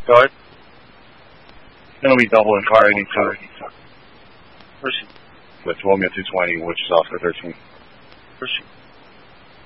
Go ahead. It'll be double in car 82. Proceed. With Romeo 220, which is Oscar 13. Proceed.